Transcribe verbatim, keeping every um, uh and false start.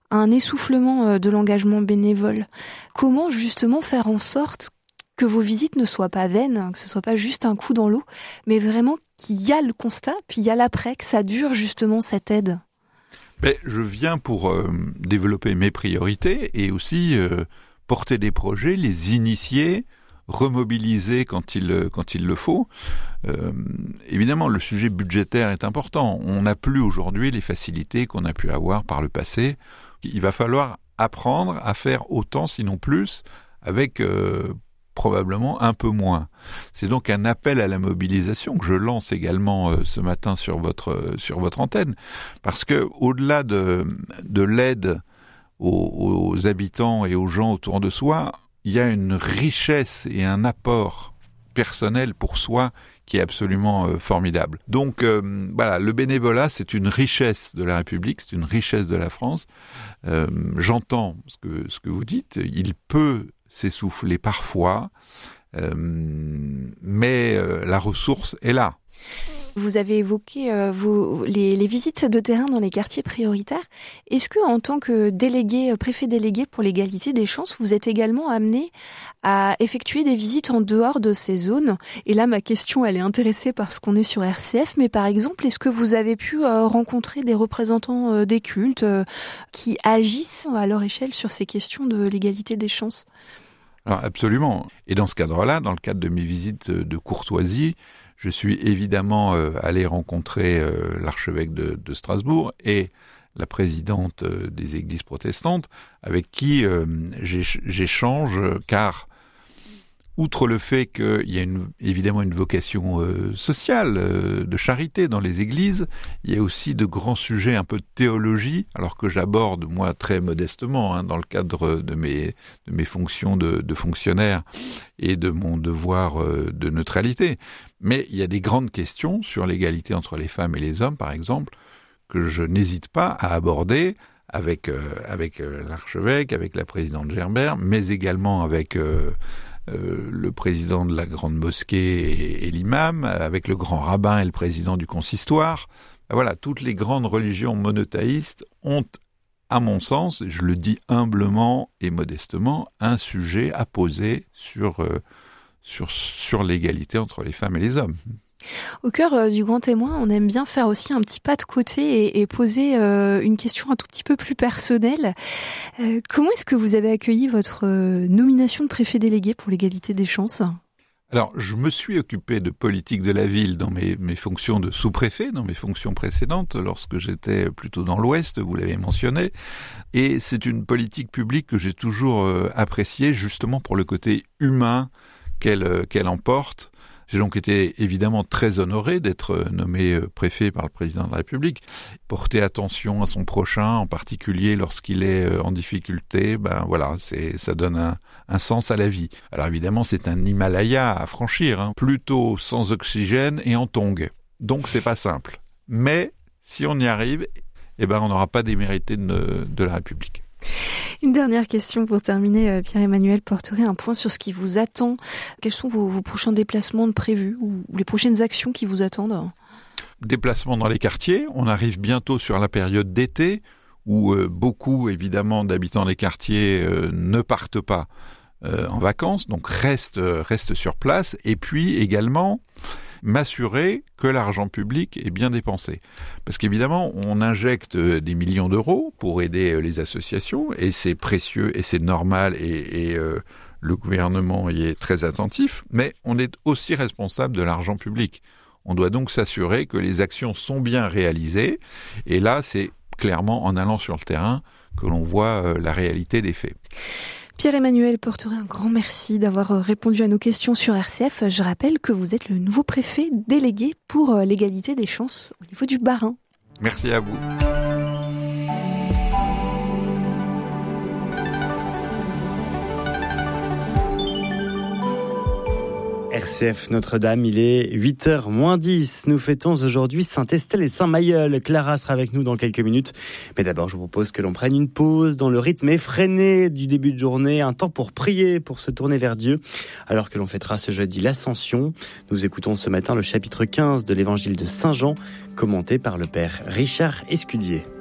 un essoufflement de l'engagement bénévole. Comment justement faire en sorte que vos visites ne soient pas vaines, que ce soit pas juste un coup dans l'eau, mais vraiment qu'il y a le constat, puis il y a l'après, que ça dure justement cette aide? Ben, je viens pour euh, développer mes priorités et aussi euh, porter des projets, les initier, remobiliser quand il, quand il le faut. Euh, évidemment, le sujet budgétaire est important. On n'a plus aujourd'hui les facilités qu'on a pu avoir par le passé. Il va falloir apprendre à faire autant, sinon plus, avec euh, probablement un peu moins. C'est donc un appel à la mobilisation que je lance également euh, ce matin sur votre, euh, sur votre antenne, parce que au-delà de, de l'aide aux, aux habitants et aux gens autour de soi, il y a une richesse et un apport personnel pour soi qui est absolument euh, formidable. Donc euh, voilà, le bénévolat, c'est une richesse de la République, c'est une richesse de la France. Euh, j'entends ce que, ce que vous dites, il peut s'essouffler parfois, euh, mais euh, la ressource est là. Vous avez évoqué euh, vos, les, les visites de terrain dans les quartiers prioritaires. Est-ce que, en tant que délégué, préfet délégué pour l'égalité des chances, vous êtes également amené à effectuer des visites en dehors de ces zones? Et là, ma question, elle est intéressée parce qu'on est sur R C F, mais par exemple, est-ce que vous avez pu euh, rencontrer des représentants euh, des cultes euh, qui agissent à leur échelle sur ces questions de l'égalité des chances? Alors absolument. Et dans ce cadre-là, dans le cadre de mes visites de courtoisie, je suis évidemment euh, allé rencontrer euh, l'archevêque de, de Strasbourg et la présidente euh, des églises protestantes, avec qui euh, j'échange, car outre le fait qu'il y a une, évidemment une vocation euh, sociale, euh, de charité dans les églises, il y a aussi de grands sujets un peu de théologie, alors que j'aborde, moi, très modestement, hein, dans le cadre de mes, de mes fonctions de, de fonctionnaire et de mon devoir euh, de neutralité. Mais il y a des grandes questions sur l'égalité entre les femmes et les hommes, par exemple, que je n'hésite pas à aborder avec, euh, avec euh, l'archevêque, avec la présidente Gerbert, mais également avec euh, euh, le président de la grande mosquée et, et l'imam, avec le grand rabbin et le président du consistoire. Voilà, toutes les grandes religions monothéistes ont, à mon sens, je le dis humblement et modestement, un sujet à poser sur... Euh, Sur, sur l'égalité entre les femmes et les hommes. Au cœur euh, du Grand Témoin, on aime bien faire aussi un petit pas de côté et, et poser euh, une question un tout petit peu plus personnelle. Euh, comment est-ce que vous avez accueilli votre euh, nomination de préfet délégué pour l'égalité des chances ? Alors, je me suis occupé de politique de la ville dans mes, mes fonctions de sous-préfet, dans mes fonctions précédentes, lorsque j'étais plutôt dans l'Ouest, vous l'avez mentionné. Et c'est une politique publique que j'ai toujours euh, appréciée, justement pour le côté humain qu'elle, qu'elle emporte. J'ai donc été évidemment très honoré d'être nommé préfet par le président de la République. Porter attention à son prochain, en particulier lorsqu'il est en difficulté, ben voilà, c'est, ça donne un, un sens à la vie. Alors évidemment, c'est un Himalaya à franchir, hein, plutôt sans oxygène et en tongs. Donc c'est pas simple. Mais si on y arrive, eh ben on n'aura pas démérité de, de la République. Une dernière question pour terminer, Pierre-Emmanuel Porteret, un point sur ce qui vous attend. Quels sont vos, vos prochains déplacements prévus ou, ou les prochaines actions qui vous attendent ? Déplacements dans les quartiers. On arrive bientôt sur la période d'été où euh, beaucoup, évidemment, d'habitants des quartiers euh, ne partent pas euh, en vacances, donc restent, euh, restent sur place. Et puis également m'assurer que l'argent public est bien dépensé. Parce qu'évidemment, on injecte des millions d'euros pour aider les associations, et c'est précieux, et c'est normal, et, et euh, le gouvernement y est très attentif, mais on est aussi responsable de l'argent public. On doit donc s'assurer que les actions sont bien réalisées, et là, c'est clairement en allant sur le terrain que l'on voit euh, la réalité des faits. Pierre-Emmanuel Porteret, un grand merci d'avoir répondu à nos questions sur R C F. Je rappelle que vous êtes le nouveau préfet délégué pour l'égalité des chances au niveau du Bas-Rhin. Merci à vous. R C F Notre-Dame, il est huit heures moins dix. Nous fêtons aujourd'hui Saint-Estelle et Saint-Mailleul. Clara sera avec nous dans quelques minutes. Mais d'abord, je vous propose que l'on prenne une pause dans le rythme effréné du début de journée. Un temps pour prier, pour se tourner vers Dieu. Alors que l'on fêtera ce jeudi l'Ascension. Nous écoutons ce matin le chapitre quinze de l'évangile de Saint Jean, commenté par le père Richard Escudier.